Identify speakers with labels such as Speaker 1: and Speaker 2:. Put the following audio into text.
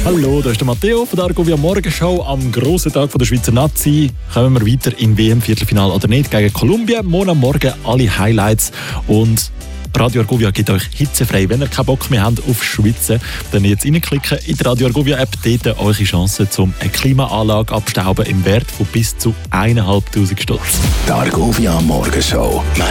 Speaker 1: Hallo, da ist der Matteo von der Argovia Morgenshow. Am grossen Tag der Schweizer Nazi kommen wir weiter in WM-Viertelfinale oder nicht gegen Kolumbien. Morgen am Morgen alle Highlights und Radio Argovia gibt euch hitzefrei. Wenn ihr keinen Bock mehr habt auf Schwitzen, dann jetzt reinklicken in die Radio Argovia App. Dort eure Chance, um eine Klimaanlage abstauben im Wert von bis zu 1'500 Stutz.
Speaker 2: Die Argovia Morgenshow.